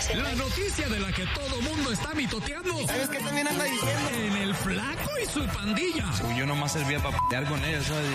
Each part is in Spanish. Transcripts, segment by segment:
La noticia de la que todo mundo está mitoteando. ¿Sabes qué también anda diciendo? En el Flaco y su pandilla. Yo nomás servía para pelear con ellos, ¿sabes?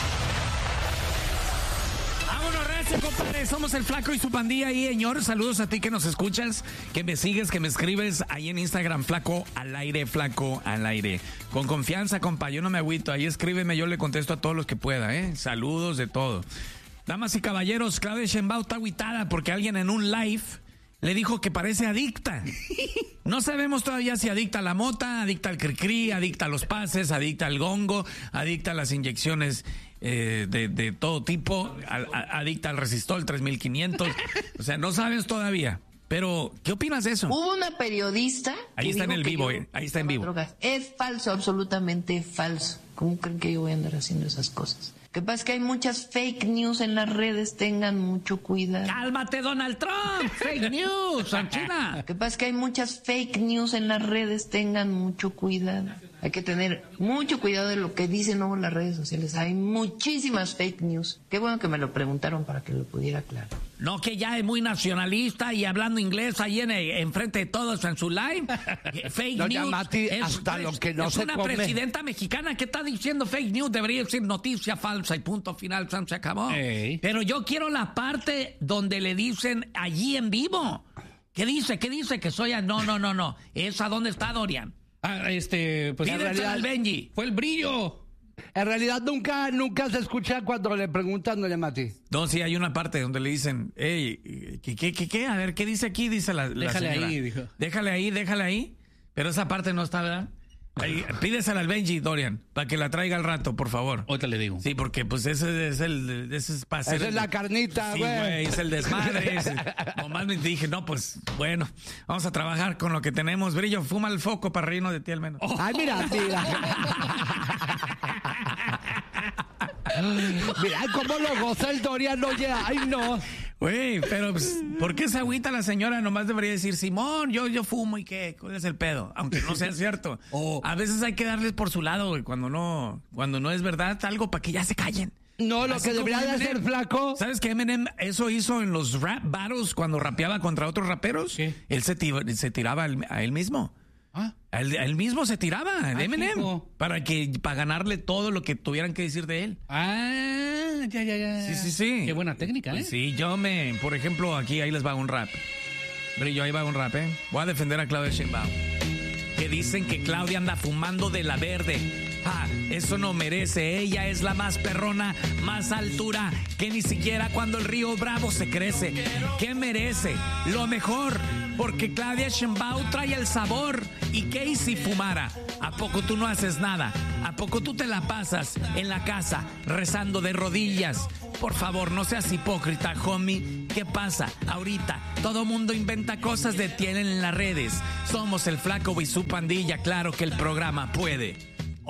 Vámonos, recio, compadre. Somos el Flaco y su pandilla. Y, señor, saludos a ti que nos escuchas, que me sigues, que me escribes ahí en Instagram, Flaco al aire, Flaco al aire. Con confianza, compa, yo no me agüito. Ahí escríbeme, yo le contesto a todos los que pueda, ¿eh? Saludos de todo. Damas y caballeros, Claudia Sheinbaum está agüitada porque alguien en un live le dijo que parece adicta. No sabemos todavía si adicta a la mota, adicta al cri-cri, adicta a los pases, adicta al gongo, adicta a las inyecciones de todo tipo, adicta al Resistol 3500. O sea, no sabes todavía. Pero, ¿qué opinas de eso? Hubo una periodista... Ahí está en el vivo, ahí está en vivo. Drogas. Es falso, absolutamente falso. ¿Cómo creen que yo voy a andar haciendo esas cosas? Lo que pasa es que hay muchas fake news en las redes, tengan mucho cuidado. ¡Cálmate, Donald Trump! ¡Fake news, Sanchina! Lo que pasa es que hay muchas fake news en las redes, tengan mucho cuidado. Hay que tener mucho cuidado de lo que dicen luego en las redes sociales. Hay muchísimas fake news. Qué bueno que me lo preguntaron para que lo pudiera aclarar. No, que ya es muy nacionalista y hablando inglés ahí en frente de todos en su live. Fake Doña news. Mati, hasta lo que no es se una come. presidenta mexicana que está diciendo fake news. Debería decir noticia falsa y punto final, se acabó. Ey. Pero yo quiero la parte donde le dicen allí en vivo. ¿Qué dice? ¿Qué dice? Que soy... No. ¿Esa dónde está, Dorian? Pues Pídesela en realidad al Benji. fue el brillo. En realidad nunca se escucha cuando le preguntan, doña Mati. No, sí, hay una parte donde le dicen, hey, ¿qué? A ver, ¿qué dice aquí? Dice la Déjale señora. ahí, dijo. Déjale ahí. Pero esa parte no está, ¿verdad? Ahí, pídesela al Benji, Dorian, para que la traiga al rato, por favor. Ahorita le digo. Sí, porque pues ese es para hacer... Esa es la carnita, Sí, güey. güey, es el desmadre. Nomás me dije, no, pues, bueno, vamos a trabajar con lo que tenemos. Brillo, fuma el foco para reírnos de ti al menos. Ay, mira. Mira cómo lo goza el Dorian, oye. Ay, no. Güey, pero pues, ¿por qué se agüita la señora? Nomás debería decir, Simón, yo fumo y qué, ¿cuál es el pedo? Aunque no sea cierto. A veces hay que darles por su lado, güey, cuando no es verdad, algo para que ya se callen. No, lo Así que como debería de Eminem. hacer, Flaco. ¿Sabes que Eminem eso hizo en los rap battles cuando rapeaba contra otros raperos? ¿Qué? Él se tiraba a él mismo. Ah, A él mismo se tiraba, de Eminem, hijo. para ganarle todo lo que tuvieran que decir de él. ya. Sí. Qué buena técnica, Pues ¿eh? sí, por ejemplo, ahí les va un rap. Brillo, ahí va un rap, ¿eh? Voy a defender a Claudia Sheinbaum. Que dicen que Claudia anda fumando de la verde. Eso no merece. Ella es la más perrona, más altura, que ni siquiera cuando el río Bravo se crece. ¿Qué merece? Lo mejor, porque Claudia Sheinbaum trae el sabor. ¿Y qué si fumara? ¿A poco tú no haces nada? ¿A poco tú te la pasas en la casa rezando de rodillas? Por favor, no seas hipócrita, homie. ¿Qué pasa? Ahorita todo mundo inventa cosas de ti en las redes. Somos el Flaco y su pandilla. Claro que el programa puede.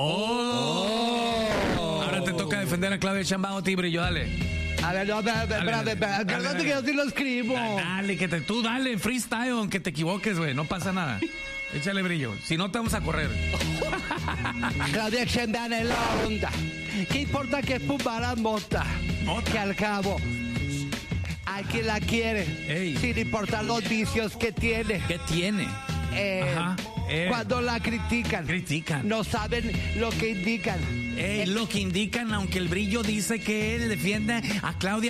Ahora te toca defender a Claudia Sheinbaum, Brillo, dale. A ver, no, espérate, dale. que yo sí lo escribo. Dale, tú dale, freestyle, aunque te equivoques, güey, no pasa nada. Échale, Brillo, si no te vamos a correr. Claudia Sheinbaum en la onda. ¿Qué importa que fumara mota? Que al cabo hay quien la quiere. Ey. Sin importar los vicios que tiene. ¿Qué tiene? Cuando la critican. No saben lo que indican. Lo que indican, aunque el Brillo dice que él defiende a Claudia